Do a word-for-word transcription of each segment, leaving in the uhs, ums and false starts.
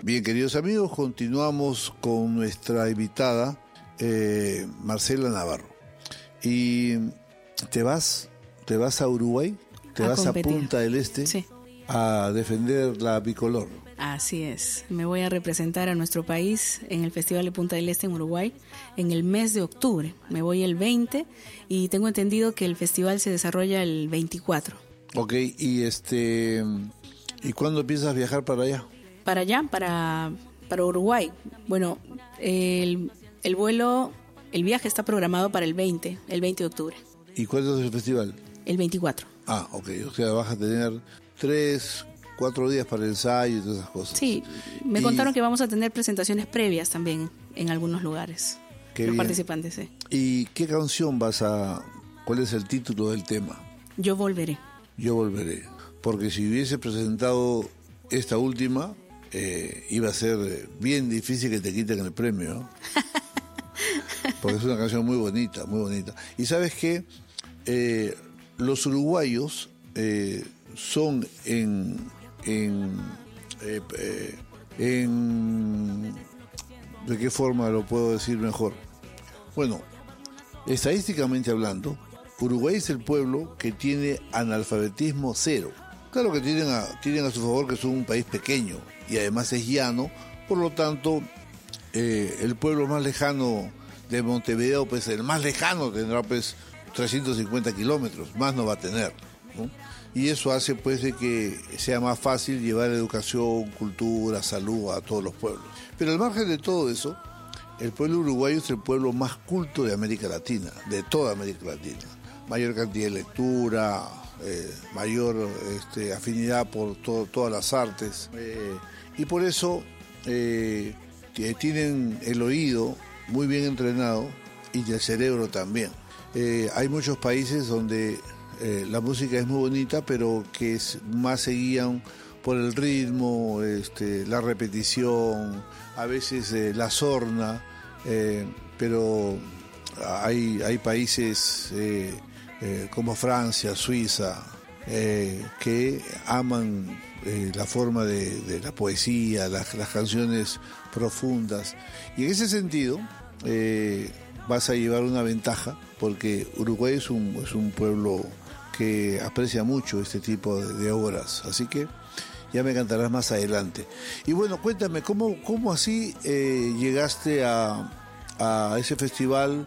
Bien, queridos amigos, continuamos con nuestra invitada, eh, Marcela Navarro. Y te vas, te vas a Uruguay, te a vas competir. a Punta del Este, sí. a defender la bicolor. Así es, me voy a representar a nuestro país en el Festival de Punta del Este en Uruguay en el mes de octubre. Me voy el veinte y tengo entendido que el festival se desarrolla el veinticuatro. Ok, y este, ¿y cuándo empiezas a viajar para allá? Para allá, para, para Uruguay. Bueno, el, el vuelo, el viaje está programado para el veinte, el veinte de octubre. ¿Y cuándo es el festival? El veinticuatro. Ah, ok, o sea, vas a tener tres, cuatro días para el ensayo y todas esas cosas. Sí, me y... contaron que vamos a tener presentaciones previas también en algunos lugares. Qué los bien. participantes, sí. ¿Y qué canción vas a...? ¿Cuál es el título del tema? Yo volveré. Yo volveré. Porque si hubiese presentado esta última, eh, iba a ser bien difícil que te quiten el premio, ¿no? Porque es una canción muy bonita, muy bonita. Y ¿sabes qué? Eh, los uruguayos eh, son en... en, eh, eh, en ¿de qué forma lo puedo decir mejor? Bueno, estadísticamente hablando, Uruguay es el pueblo que tiene analfabetismo cero. Claro que tienen a, tienen a su favor que son un país pequeño y además es llano, por lo tanto, eh, el pueblo más lejano de Montevideo, pues el más lejano tendrá pues trescientos cincuenta kilómetros, más no va a tener, ¿no? Y eso hace pues de que sea más fácil llevar educación, cultura, salud a todos los pueblos. Pero al margen de todo eso, el pueblo uruguayo es el pueblo más culto de América Latina, de toda América Latina. Mayor cantidad de lectura, eh, mayor este, afinidad por to- todas las artes. Eh, y por eso eh, tienen el oído muy bien entrenado y el cerebro también. Eh, hay muchos países donde eh, la música es muy bonita, pero que es, más se guían por el ritmo, este, la repetición, a veces eh, la sorna, eh, pero hay, hay países eh, eh, como Francia, Suiza, eh, que aman eh, la forma de, de la poesía, las, las canciones profundas. Y en ese sentido eh, vas a llevar una ventaja, porque Uruguay es un, es un pueblo que aprecia mucho este tipo de, de obras, así que ya me cantarás más adelante. Y bueno, cuéntame, ¿cómo, cómo así eh, llegaste a, a ese festival?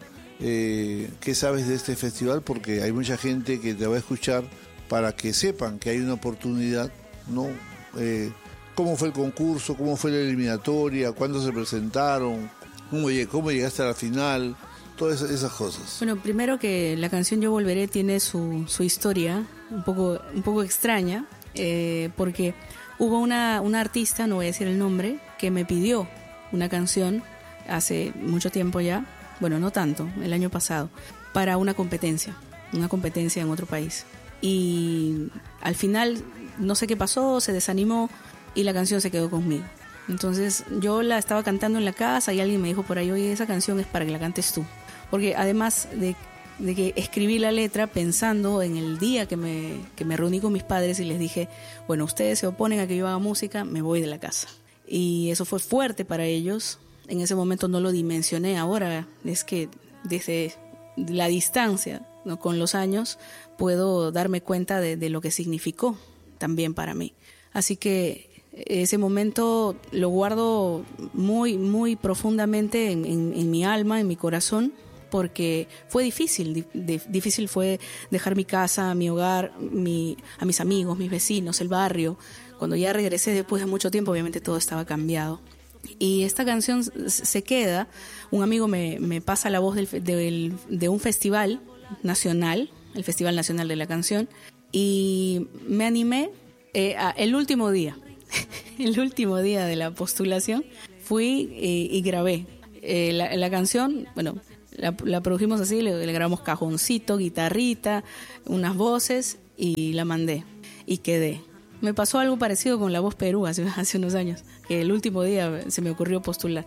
Eh, ¿Qué sabes de este festival? Porque hay mucha gente que te va a escuchar para que sepan que hay una oportunidad, ¿no? Eh, ¿Cómo fue el concurso? ¿Cómo fue la eliminatoria? ¿Cuándo se presentaron? ¿Cómo, cómo llegaste a la final? Todas esas, esas cosas. Bueno, primero que la canción Yo Volveré tiene su, su historia un poco, un poco extraña. Eh, porque hubo una, una artista, no voy a decir el nombre, que me pidió una canción hace mucho tiempo ya, bueno, no tanto, el año pasado, para una competencia, una competencia en otro país. Y al final, no sé qué pasó, se desanimó y la canción se quedó conmigo. Entonces yo la estaba cantando en la casa y alguien me dijo por ahí, oye, esa canción es para que la cantes tú. Porque además de de que escribí la letra pensando en el día que me, que me reuní con mis padres y les dije, bueno, ustedes se oponen a que yo haga música, me voy de la casa. Y eso fue fuerte para ellos. En ese momento no lo dimensioné. Ahora es que desde la distancia, ¿no?, con los años, puedo darme cuenta de, de lo que significó también para mí. Así que ese momento lo guardo muy, muy profundamente en, en, en mi alma, en mi corazón, porque fue difícil, di, di, difícil fue dejar mi casa, mi hogar, mi, a mis amigos, mis vecinos, el barrio. Cuando ya regresé después de mucho tiempo, obviamente todo estaba cambiado. Y esta canción se queda, un amigo me, me pasa la voz del, del, de un festival nacional, el Festival Nacional de la Canción, y me animé eh, a, el último día, el último día de la postulación, fui eh, y grabé eh, la, la canción, bueno... La, la produjimos así, le, le grabamos cajoncito, guitarrita, unas voces y la mandé y quedé. Me pasó algo parecido con La Voz Perú hace, hace unos años, que el último día se me ocurrió postular.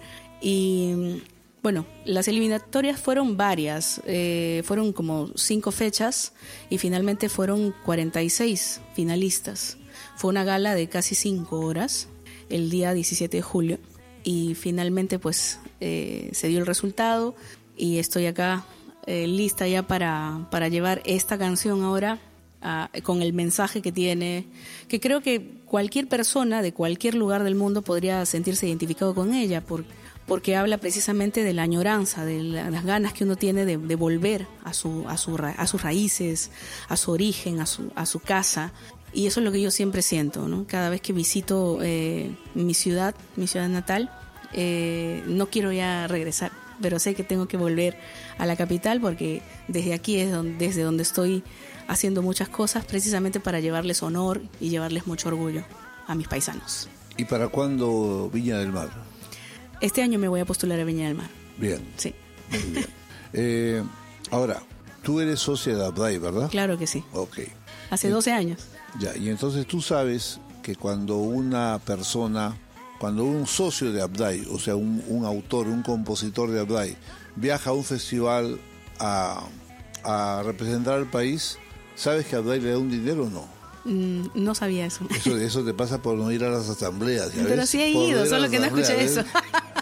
Y bueno, las eliminatorias fueron varias, eh, fueron como cinco fechas y finalmente fueron cuarenta y seis finalistas. Fue una gala de casi cinco horas el día diecisiete de julio y finalmente pues eh, se dio el resultado y estoy acá eh, lista ya para, para llevar esta canción ahora uh, con el mensaje que tiene, que creo que cualquier persona de cualquier lugar del mundo podría sentirse identificado con ella, por, porque habla precisamente de la añoranza, de la, las ganas que uno tiene de, de volver a, su, a, su, a sus raíces, a su origen, a su, a su casa. Y eso es lo que yo siempre siento, ¿no? Cada vez que visito eh, mi ciudad, mi ciudad natal, eh, no quiero ya regresar, pero sé que tengo que volver a la capital porque desde aquí es donde, desde donde estoy haciendo muchas cosas precisamente para llevarles honor y llevarles mucho orgullo a mis paisanos. ¿Y para cuándo Viña del Mar? Este año me voy a postular a Viña del Mar. Bien. Sí. Muy bien. Eh, ahora, tú eres socia de Abday, ¿verdad? Claro que sí. Ok. Hace doce años. Ya, y entonces tú sabes que cuando una persona, cuando un socio de Abday, o sea, un, un autor, un compositor de Abday, viaja a un festival a, a representar al país, ¿sabes que Abday le da un dinero o no? Mm, no sabía eso. Eso, eso te pasa por no ir a las asambleas. ¿Ya Pero ves? sí he Por ido, no solo a que no escuché ¿ves? eso.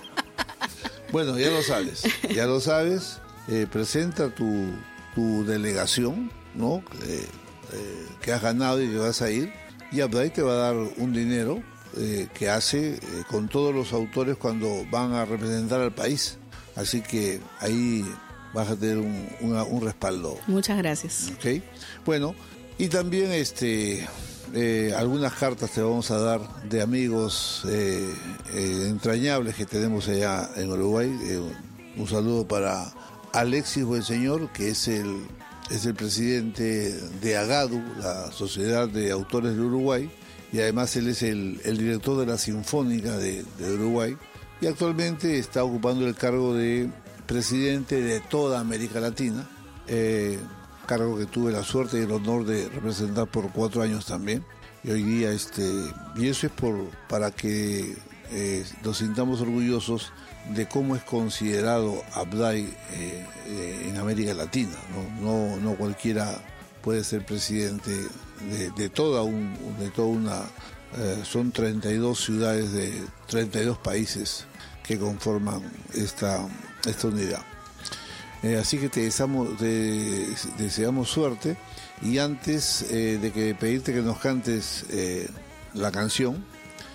Bueno, ya lo sabes, ya lo sabes. Eh, presenta tu, tu delegación, ¿no? Eh, eh, que has ganado y que vas a ir. Y Abday te va a dar un dinero eh, que hace eh, con todos los autores cuando van a representar al país. Así que ahí vas a tener un, una, un respaldo. Muchas gracias. ¿Okay? Bueno, y también este eh, algunas cartas te vamos a dar de amigos eh, eh, entrañables que tenemos allá en Uruguay. Eh, un saludo para Alexis Buenseñor, que es el, es el presidente de AGADU, la Sociedad de Autores de Uruguay, y además él es el, el director de la Sinfónica de, de Uruguay, y actualmente está ocupando el cargo de presidente de toda América Latina, eh, cargo que tuve la suerte y el honor de representar por cuatro años también. Y hoy día, este, y eso es por para que eh, nos sintamos orgullosos de cómo es considerado Abday eh, eh, en América Latina, ¿no? No, no cualquiera puede ser presidente de, de toda un, de toda una, eh, son treinta y dos ciudades de treinta y dos países que conforman esta, esta unidad. Eh, así que te deseamos, te deseamos suerte, y antes eh, de que pedirte que nos cantes eh, la canción,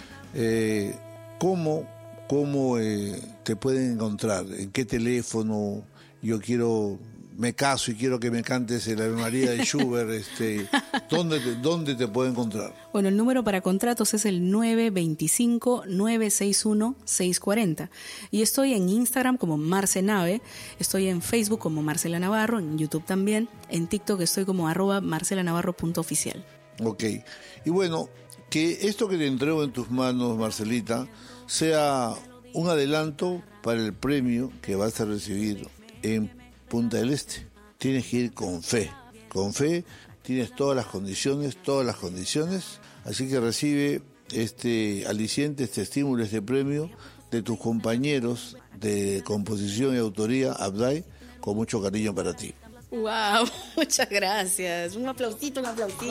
eh, ¿cómo, cómo eh, te pueden encontrar? ¿En qué teléfono? Yo quiero, me caso y quiero que me cantes el Ave María de Schubert. este, ¿dónde, te, ¿Dónde te puedo encontrar? Bueno, el número para contratos es el nueve dos cinco, nueve seis uno, seis cuatro cero. Y estoy en Instagram como Marce Nave, estoy en Facebook como Marcela Navarro, en YouTube también, en TikTok estoy como arroba marcelanavarro.oficial. Ok. Y bueno, que esto que te entrego en tus manos, Marcelita, sea un adelanto para el premio que vas a recibir en Punta del Este. Tienes que ir con fe, con fe, tienes todas las condiciones, todas las condiciones, así que recibe este aliciente, este estímulo, este premio de tus compañeros de composición y autoría, Abday, con mucho cariño para ti. ¡Wow! Muchas gracias. Un aplausito, un aplausito.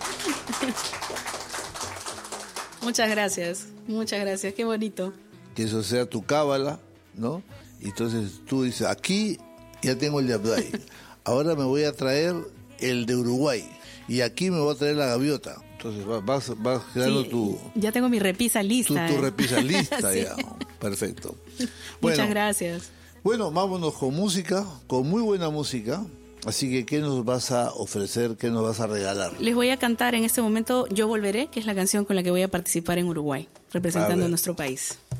Muchas gracias, muchas gracias, qué bonito. Que eso sea tu cábala, ¿no? Y entonces tú dices, aquí ya tengo el de Abday, ahora me voy a traer el de Uruguay, y aquí me voy a traer la gaviota. Entonces vas, vas creando sí, tu... Ya tengo mi repisa lista. Tu, tu eh. repisa lista, sí. Ya. Perfecto. Bueno, muchas gracias. Bueno, vámonos con música, con muy buena música. Así que, ¿qué nos vas a ofrecer? ¿Qué nos vas a regalar? Les voy a cantar en este momento Yo Volveré, que es la canción con la que voy a participar en Uruguay, representando a, a nuestro país.